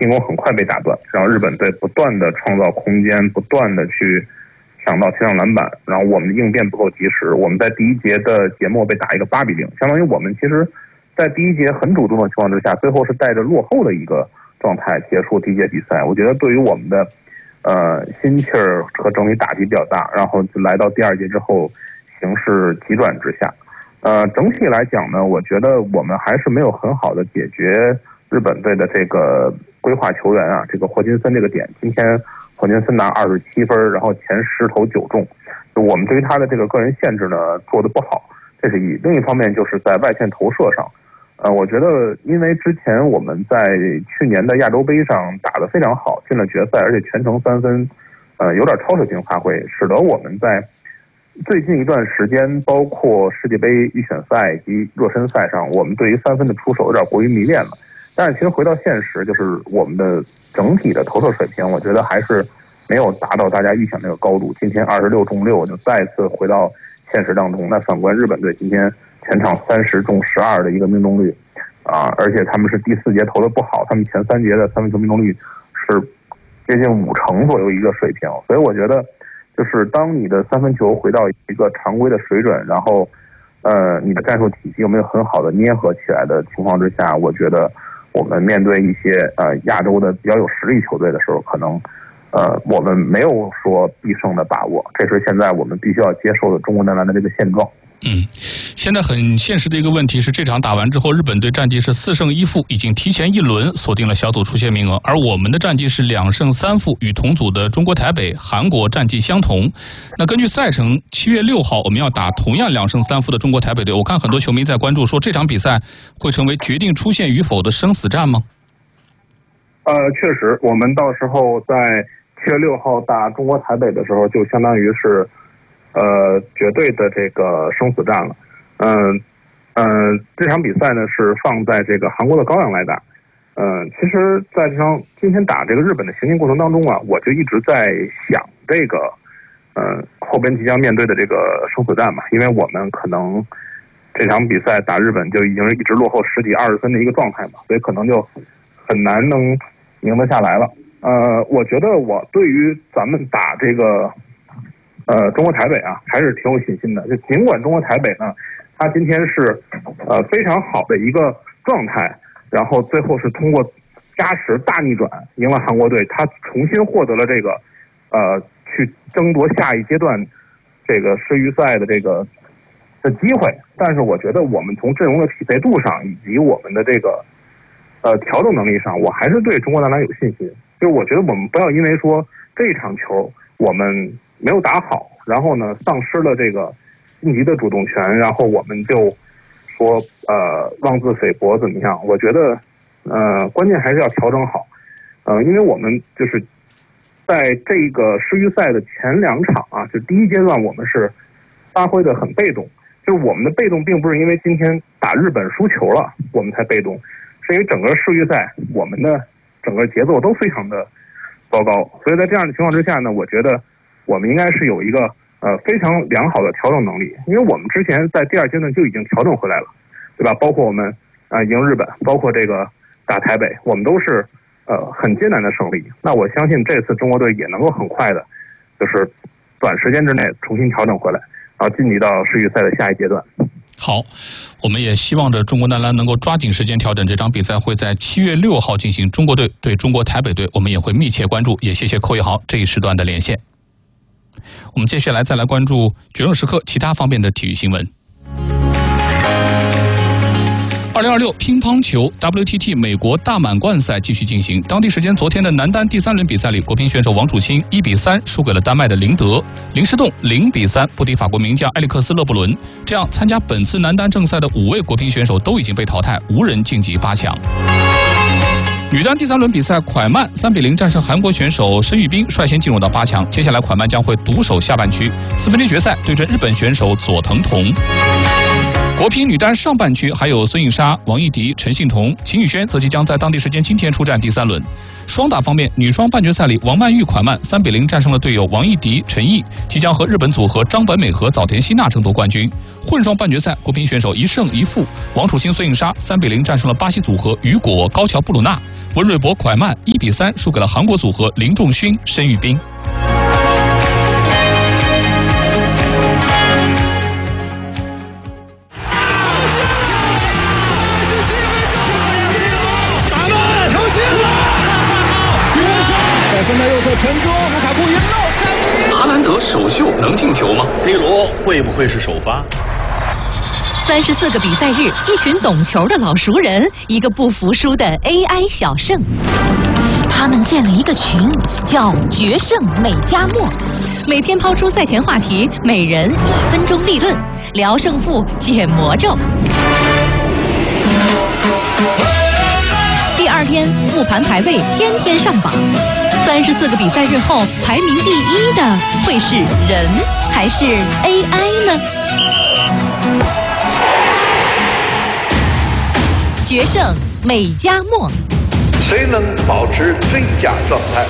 进攻很快被打断，让日本队不断的创造空间，不断的去抢到前场篮板，然后我们的应变不够及时，我们在第一节的节末被打一个8-0，相当于我们其实在第一节很主动的情况之下，最后是带着落后的一个状态结束第一节比赛。我觉得对于我们的心气儿和整体打击比较大，然后就来到第二节之后形势急转直下。整体来讲呢，我觉得我们还是没有很好的解决日本队的这个规划球员啊，这个霍金森这个点。今天霍金森拿27分，然后前10投9中，就我们对于他的这个个人限制呢做得不好，这是一。另一方面就是在外线投射上，我觉得因为之前我们在去年的亚洲杯上打得非常好，进了决赛，而且全程3分，有点超水平发挥，使得我们在最近一段时间，包括世界杯预选赛以及热身赛上，我们对于3分的出手有点过于迷恋了。但是其实回到现实，就是我们的整体的投射水平，我觉得还是没有达到大家预想那个高度。今天26中6，就再次回到现实当中。那反观日本队今天全场30中12的一个命中率，而且他们是第4节投的不好，他们前3节的3分球命中率是接近50%左右一个水平。所以我觉得，就是当你的3分球回到一个常规的水准，然后你的战术体系有没有很好的捏合起来的情况之下，我觉得我们面对一些亚洲的比较有实力球队的时候，可能我们没有说必胜的把握，这是现在我们必须要接受的中国男篮的这个现状。 现在很现实的一个问题是，这场打完之后，日本队战绩是4胜1负，已经提前1轮锁定了小组出线名额，而我们的战绩是2胜3负，与同组的中国台北、韩国战绩相同。那根据赛程，7月6号我们要打同样2胜3负的中国台北队。我看很多球迷在关注说，这场比赛会成为决定出线与否的生死战吗？ 确实，我们到时候在7月6号打中国台北的时候，就相当于是绝对的这个生死战了。这场比赛呢是放在这个韩国的高阳来打。其实在今天打这个日本的行进过程当中啊，我就一直在想这个后边即将面对的这个生死战嘛，因为我们可能这场比赛打日本就已经是一直落后10几20分的一个状态嘛，所以可能就很难能赢得下来了。我觉得我对于咱们打这个中国台北啊，还是挺有信心的。就尽管中国台北呢，他今天是非常好的一个状态，然后最后是通过加时大逆转赢了韩国队，他重新获得了这个去争夺下一阶段这个世预赛的这个的机会。但是我觉得我们从阵容的匹配度上，以及我们的这个调整能力上，我还是对中国男篮有信心。就是我觉得我们不要因为说这一场球我们没有打好，然后呢丧失了这个晋级的主动权，然后我们就说妄自菲薄怎么样？我觉得关键还是要调整好。因为我们就是在这个世预赛的前2场啊，就第一阶段我们是发挥的很被动，就是我们的被动并不是因为今天打日本输球了我们才被动，是因为整个世预赛我们的整个节奏都非常的糟糕。所以在这样的情况之下呢，我觉得我们应该是有一个非常良好的调整能力，因为我们之前在第2阶段就已经调整回来了，对吧？包括我们赢日本，包括这个打台北，我们都是很艰难的胜利。那我相信这次中国队也能够很快的，就是短时间之内重新调整回来，然后晋级到世预赛的下一阶段。 好，我们也希望着中国男篮能够抓紧时间调整。这场比赛会在7月6号进行，中国队对中国台北队，我们也会密切关注。也谢谢寇一豪这一时段的连线。我们接下来再来关注决胜时刻其他方面的体育新闻。2026乒乓球 WTT 美国大满贯赛继续进行。当地时间昨天的男单第3轮比赛里，国乒选手王楚钦1-3输给了丹麦的林德，林诗栋0-3不敌法国名将埃里克斯勒布伦。这样，参加本次男单正赛的5位国乒选手都已经被淘汰，无人晋级8强。女单第3轮比赛，蒯曼3-0战胜韩国选手申玉彬，率先进入到8强。接下来，蒯曼将会独守下半区4分之一决赛，对阵日本选手佐藤瞳。国乒女单上半区还有孙颖莎、王艺迪、陈幸同、秦宇轩则即将在当地时间今天出战第3轮。 双打方面，女双半决赛里，王曼玉款曼3-0战胜了队友王艺迪、陈毅，即将和日本组合张本美和早田希娜争夺冠军。混双半决赛，国乒选手1胜1负，王楚钦、孙颖莎3-0战胜了巴西组合雨果、高桥布鲁纳，温蕊博蒯曼1-3输给了韩国组合林仲勋、申玉彬。 分到右侧传中，卢卡库一漏站。 哈兰德首秀能进球吗 ？C 罗会不会是首发 ？34个比赛日，一群懂球的老熟人，一个不服输的 AI 小胜。他们建了一个群，叫“决胜美加墨”，每天抛出赛前话题，每人1分钟立论，聊胜负，解魔咒。第2天复盘排位，天天上榜。34个比赛日后，排名第1的会是人还是 AI 呢？决胜美加墨， 谁能保持最佳状态？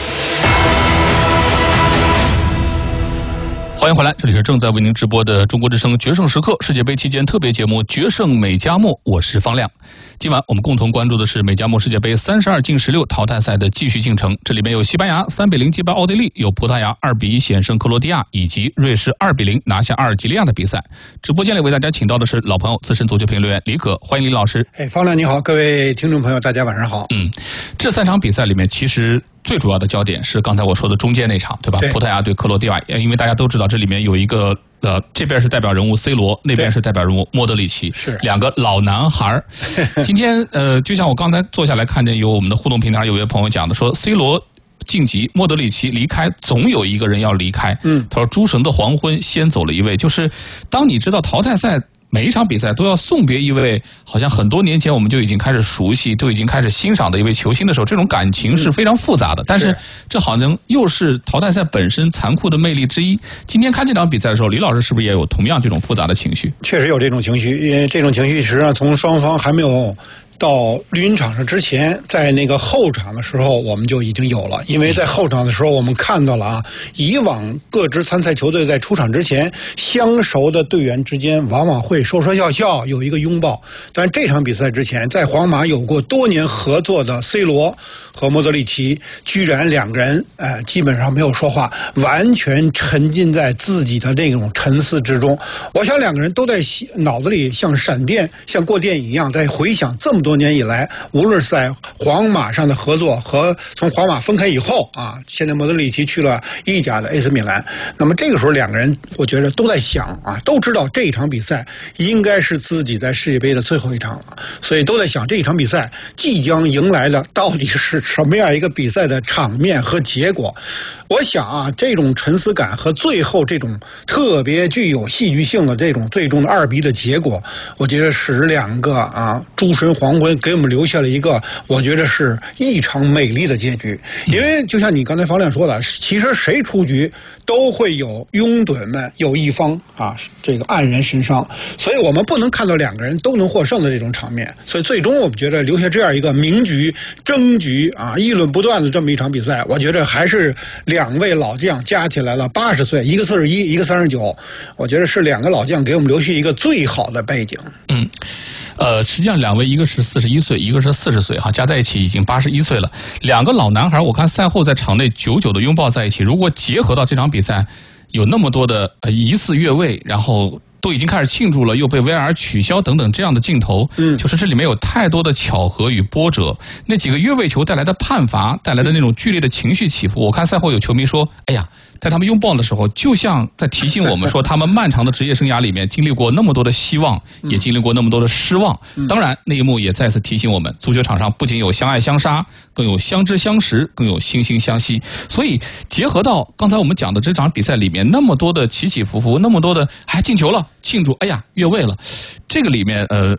欢迎回来，这里是正在为您直播的中国之声决胜时刻世界杯期间特别节目《决胜美加墨》，我是方亮。今晚我们共同关注的是美加墨世界杯32进16淘汰赛的继续进程，这里面有西班牙3-0击败奥地利，有葡萄牙2-1险胜克罗地亚，以及瑞士2-0拿下阿尔及利亚的比赛。直播间里为大家请到的是老朋友资深足球评论员李可，欢迎李老师。 方亮你好，各位听众朋友大家晚上好。 这3场比赛里面其实最主要的焦点是刚才我说的中间那场，对吧？葡萄牙对克罗地亚，因为大家都知道这里面有一个这边是代表人物 C 罗，那边是代表人物莫德里奇， 是 2个老男孩。今天就像我刚才坐下来看见有我们的互动平台有一位朋友讲的，说 C 罗晋级，莫德里奇离开，总有一个人要离开。他说诸神的黄昏先走了一位，就是当你知道淘汰赛每一场比赛都要送别一位好像很多年前我们就已经开始熟悉，都已经开始欣赏的一位球星的时候，这种感情是非常复杂的。但是这好像又是淘汰赛本身残酷的魅力之一。今天看这场比赛的时候，李老师是不是也有同样这种复杂的情绪？ 确实有这种情绪，因为这种情绪实际上从双方还没有到绿茵场上之前，在那个后场的时候我们就已经有了。因为在后场的时候我们看到了以往各支参赛球队在出场之前，相熟的队员之间往往会说说笑笑，有一个拥抱。但这场比赛之前，在皇马有过多年合作的 C 罗和莫德里奇，居然2个人基本上没有说话，完全沉浸在自己的那种沉思之中。我想2个人都在脑子里像闪电，像过电影一样，在回想这么多年以来，无论是在皇马上的合作和从皇马分开以后现在莫德里奇去了意甲的 AC 米兰，那么这个时候2个人我觉得都在想都知道这一场比赛应该是自己在世界杯的最后一场了，所以都在想这一场比赛即将迎来的到底是什么样一个比赛的场面和结果。我想这种沉思感和最后这种特别具有戏剧性的这种最终的2-1的结果，我觉得使2个诸神黄昏给我们留下了一个我觉得是异常美丽的结局。因为就像你刚才方亮说的，其实谁出局都会有拥趸们有一方这个黯然神伤，所以我们不能看到2个人都能获胜的这种场面。所以最终我们觉得留下这样一个名局争局议论不断的这么一场比赛，我觉得还是2位老将加起来了80岁，一个41，一个39，我觉得是2个老将给我们留下一个最好的背景。 实际上2位，一个是41岁，一个是40岁，加在一起已经81岁了。2个老男孩，我看赛后在场内久久的拥抱在一起。如果结合到这场比赛，有那么多的疑似越位，然后都已经开始庆祝了，又被 VAR 取消等等这样的镜头，就是这里面有太多的巧合与波折。那几个越位球带来的判罚，带来的那种剧烈的情绪起伏，我看赛后有球迷说：“哎呀，在他们拥抱的时候，就像在提醒我们说，他们漫长的职业生涯里面经历过那么多的希望，也经历过那么多的失望。当然，那一幕也再次提醒我们，足球场上不仅有相爱相杀，更有相知相识，更有惺惺相惜。所以结合到刚才我们讲的这场比赛里面那么多的起起伏伏，那么多的进球了。”庆祝，哎呀，越位了，这个里面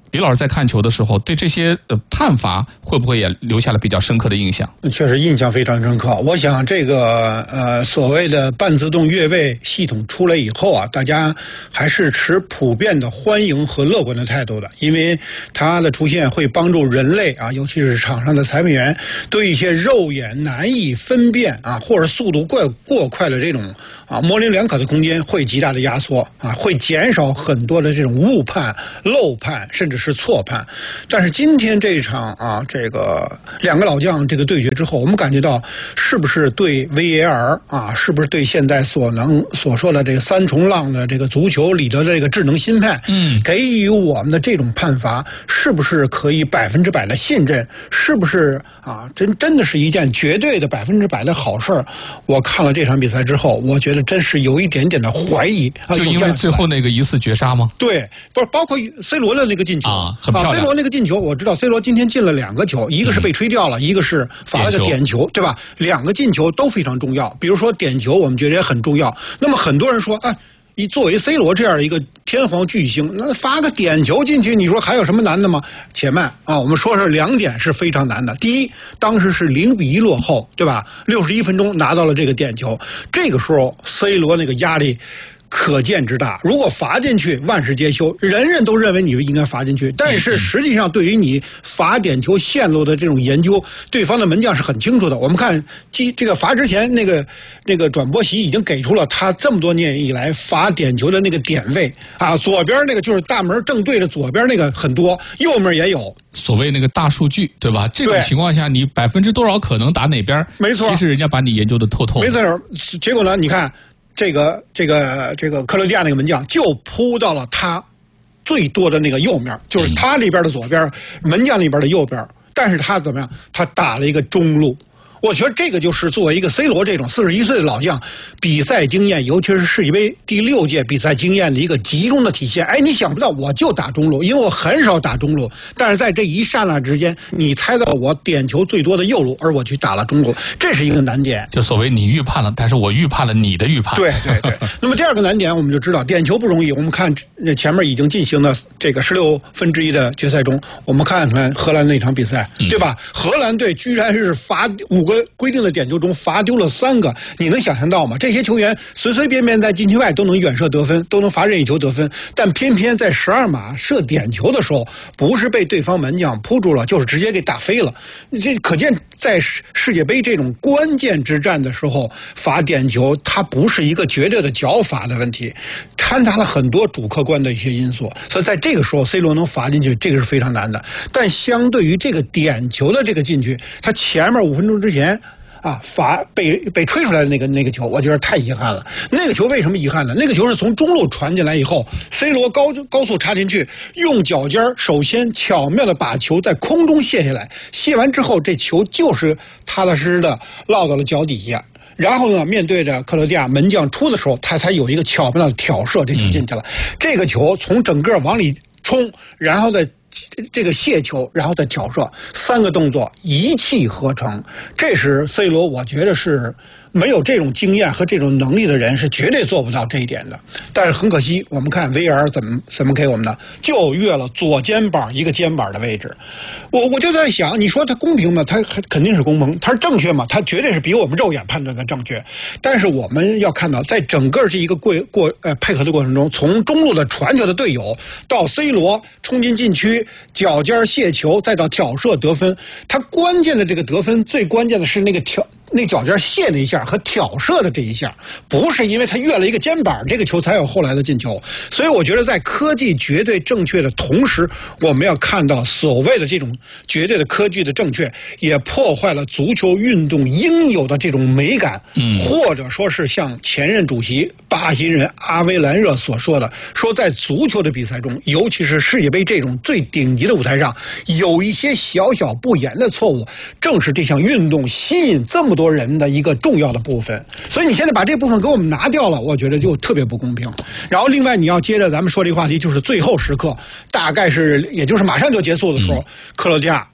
李老师在看球的时候，对这些判罚会不会也留下了比较深刻的印象？ 确实印象非常深刻。我想这个所谓的半自动越位系统出来以后啊，大家还是持普遍的欢迎和乐观的态度的，因为它的出现会帮助人类啊，尤其是场上的裁判员对一些肉眼难以分辨啊，或者速度过快的这种啊模棱两可的空间会极大的压缩啊，会减少很多的这种误判、漏判，甚至是错判。但是今天这一场啊，这个两个老将这个对决之后，我们感觉到是不是对 VAR 啊，是不是对现在所说的这个三重浪的这个足球里的这个智能心态，给予我们的这种判罚，是不是可以100%的信任？是不是啊？真的是一件绝对的100%的好事儿？我看了这场比赛之后，我觉得真是有一点点的怀疑啊。 就因为最后那个疑似绝杀吗？ 对，不是包括 C 罗的那个进球啊，很漂亮。 C 罗那个进球，我知道 C 罗今天进了2个球，一个是被吹掉了，一个是罚了个点球，对吧？2个进球都非常重要。比如说点球，我们觉得也很重要。那么很多人说，作为 C 罗这样的一个天皇巨星，那罚个点球进去，你说还有什么难的吗？且慢啊，我们说是2点是非常难的。第一，当时是0-1落后，对吧？61分钟拿到了这个点球，这个时候 C 罗那个压力可见之大。如果罚进去，万事皆休，人人都认为你应该罚进去。但是实际上，对于你罚点球线路的这种研究，对方的门将是很清楚的。我们看这个罚之前，那个转播席已经给出了他这么多年以来罚点球的那个点位啊，左边那个就是大门正对着左边那个很多，右面也有。 所谓那个大数据，对吧？这种情况下，你多少可能打哪边？ 没错， 其实人家把你研究的透透。 没错，结果呢？你看。这个克罗地亚那个门将就扑到了他最多的那个右面，就是他这边的左边，门将那边的右边。但是他怎么样？他打了一个中路。我觉得这个就是作为一个 C 罗这种41岁的老将，比赛经验，尤其是世界杯第6届比赛经验的一个集中的体现。你想不到我就打中路，因为我很少打中路，但是在这一刹那之间，你猜到我点球最多的右路，而我去打了中路，这是一个难点。 就所谓你预判了，但是我预判了你的预判。 对。那么第2个难点，我们就知道点球不容易。我们看前面已经进行的这个1/16的决赛中，我们看荷兰那场比赛，对吧？荷兰队居然是罚5个规定的点球中罚丢了3个，你能想象到吗？这些球员随随便便在禁区外都能远射得分，都能罚任意球得分，但偏偏在12码射点球的时候，不是被对方门将扑住了，就是直接给打飞了。这可见在世界杯这种关键之战的时候，罚点球它不是一个绝对的脚法的问题，掺杂了很多主客观的一些因素。所以在这个时候 C 罗能罚进去，这个是非常难的。但相对于这个点球的这个进去，他前面5分钟之前罚被吹出来的那个球，我觉得太遗憾了。那个球为什么遗憾呢？那个球是从中路传进来以后 ，C 罗高速插进去，用脚尖首先巧妙的把球在空中卸下来，卸完之后，这球就是踏踏实实的落到了脚底下。然后呢，面对着克罗地亚门将出的时候，他才有一个巧妙的挑射，这球进去了。这个球从整个往里冲，然后再这个卸球，然后再挑射，3个动作一气呵成。这是 C 罗，我觉得是没有这种经验和这种能力的人是绝对做不到这一点的。但是很可惜，我们看 VAR 怎么给我们的，就越了左肩膀一个肩膀的位置。我就在想，你说它公平吗？它肯定是公平。它是正确吗？它绝对是比我们肉眼判断的正确。但是我们要看到，在整个这一个配合的过程中，从中路的传球的队友到 C 罗冲进禁区，脚尖卸球，再到挑射得分，他关键的这个得分，最关键的是那脚尖卸那一下和挑射的这一下，不是因为他越了一个肩膀，这个球才有后来的进球。所以我觉得在科技绝对正确的同时，我们要看到所谓的这种绝对的科技的正确，也破坏了足球运动应有的这种美感。或者说是像前任主席巴西人阿维兰热所说的，说在足球的比赛中，尤其是世界杯这种最顶级的舞台上，有一些小小不言的错误，正是这项运动吸引这么多人的一个重要的部分。所以你现在把这部分给我们拿掉了，我觉得就特别不公平。然后另外你要接着咱们说这个话题，就是最后时刻，大概是也就是马上就结束的时候，克罗地亚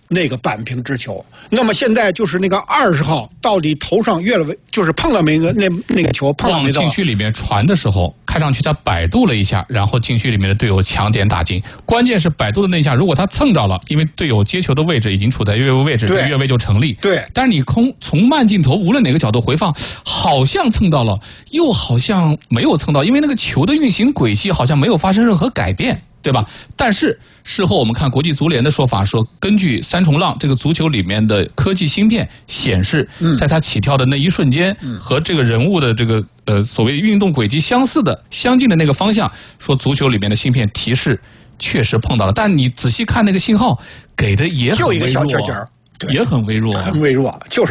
那个扳平直球。那么现在就是那个20号到底头上越了，就是碰到没那个球碰到没到往禁区里面传的时候，看上去他摆渡了一下，然后禁区里面的队友抢点打进。关键是摆渡的那一下，如果他蹭到了，因为队友接球的位置已经处在越位位置，越位就成立。 对， 但是你从慢镜头无论哪个角度回放，好像蹭到了，又好像没有蹭到，因为那个球的运行轨迹好像没有发生任何改变，对吧？但是事后我们看国际足联的说法说，根据三重浪这个足球里面的科技芯片显示，在他起跳的那一瞬间，和这个人物的这个所谓运动轨迹相近的那个方向，说足球里面的芯片提示确实碰到了，但你仔细看那个信号给的也很微弱， 就一个小尖尖， 也很微弱， 很微弱，就是。